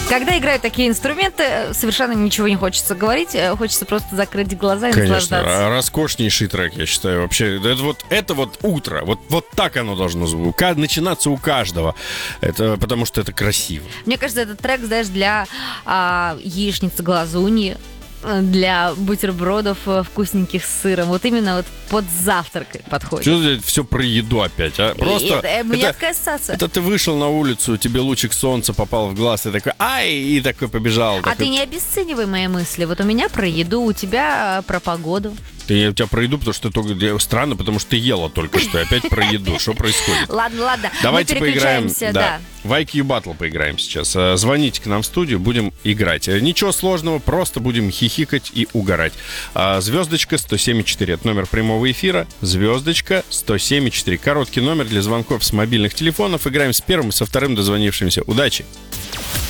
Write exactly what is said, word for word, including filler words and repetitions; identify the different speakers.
Speaker 1: Когда играют такие инструменты, совершенно ничего не хочется говорить, хочется просто закрыть глаза и
Speaker 2: Конечно,
Speaker 1: наслаждаться.
Speaker 2: Роскошнейший трек, я считаю, вообще. Это вот, это вот утро, вот, вот так оно должно звучать, начинаться у каждого. Это потому что это красиво.
Speaker 1: Мне кажется, этот трек, знаешь, для а, яичницы глазуньи, для бутербродов вкусненьких с сыром. Вот именно вот под завтрак подходит.
Speaker 2: Что это все про еду опять, а? Просто...
Speaker 1: Это, у меня
Speaker 2: это,
Speaker 1: такая ассоциация.
Speaker 2: Это ты вышел на улицу, тебе лучик солнца попал в глаз, и такой, ай, и такой побежал.
Speaker 1: А
Speaker 2: такой...
Speaker 1: ты не обесценивай мои мысли. Вот у меня про еду, у тебя про погоду.
Speaker 2: Ты, я у тебя про еду, потому что ты только... Странно, потому что ты ела только что. Опять про еду. Что происходит?
Speaker 1: Ладно, ладно.
Speaker 2: Давайте
Speaker 1: Мы
Speaker 2: поиграем.
Speaker 1: да.
Speaker 2: Да. В ай кью Battle поиграем сейчас. Звоните к нам в студию, будем играть. Ничего сложного, просто будем хихикать и угорать. Звездочка сто семь и четыре. Это номер прямого эфира. Звездочка сто семь и четыре. Короткий номер для звонков с мобильных телефонов. Играем с первым и со вторым дозвонившимся. Удачи!